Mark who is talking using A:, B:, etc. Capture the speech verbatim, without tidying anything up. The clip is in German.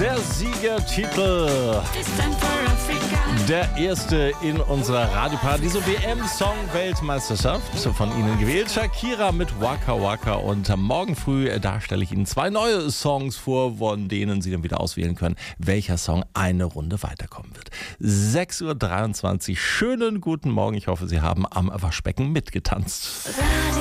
A: Der Siegertitel. Der erste in unserer Radioparadiso W M-Song-Weltmeisterschaft. Von Ihnen gewählt. Shakira mit Waka Waka. Und morgen früh, da stelle ich Ihnen zwei neue Songs vor, von denen Sie dann wieder auswählen können, welcher Song eine Runde weiterkommen wird. sechs Uhr dreiundzwanzig. Schönen guten Morgen. Ich hoffe, Sie haben am Waschbecken mitgetanzt.